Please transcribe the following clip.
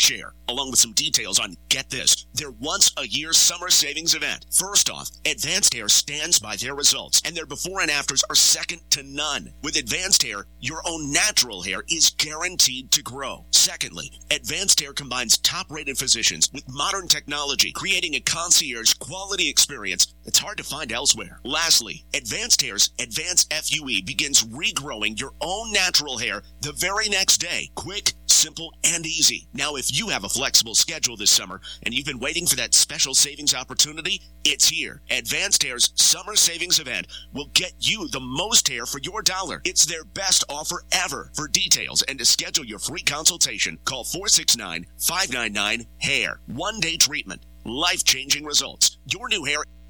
share, along with some details on, get this, their once-a-year summer savings event. First off, Advanced Hair stands by their results, and their before and afters are second to none. With Advanced Hair, your own natural hair is guaranteed to grow. Secondly, Advanced Hair combines top-rated physicians with modern technology, creating a concierge quality experience that's hard to find elsewhere. Lastly, Advanced Hair's Advanced FUE begins regrowing your own natural hair the very next day. Quick, simple, and easy. Now, if you have a flexible schedule this summer and you've been waiting for that special savings opportunity, it's here. Advanced Hair's Summer Savings Event will get you the most hair for your dollar. It's their best offer ever. For details and to schedule your free consultation, call 469-599-HAIR. One-day treatment. Life-changing results. Your new hair